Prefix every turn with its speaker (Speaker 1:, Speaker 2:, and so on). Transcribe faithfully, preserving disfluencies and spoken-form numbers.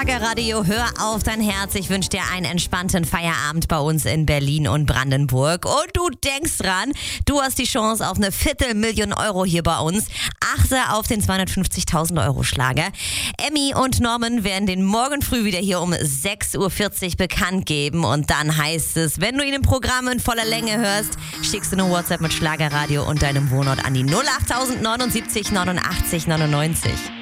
Speaker 1: Schlagerradio, hör auf dein Herz. Ich wünsche dir einen entspannten Feierabend bei uns in Berlin und Brandenburg. Und du denkst dran, du hast die Chance auf eine Viertelmillion Euro hier bei uns. Achte auf den zweihundertfünfzigtausend Euro Schlager. Emmy und Norman werden den morgen früh wieder hier um sechs Uhr vierzig bekannt geben. Und dann heißt es, wenn du ihn im Programm in voller Länge hörst, schickst du eine WhatsApp mit Schlagerradio und deinem Wohnort an die null acht neunundsiebzig neunundachtzig neunundneunzig.